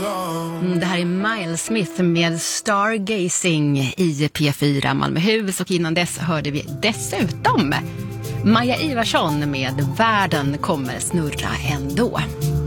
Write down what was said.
Det här är Miles Smith med Stargazing i P4 Malmöhus, och innan dess hörde vi dessutom Maja Ivarsson med Världen kommer snurra ändå.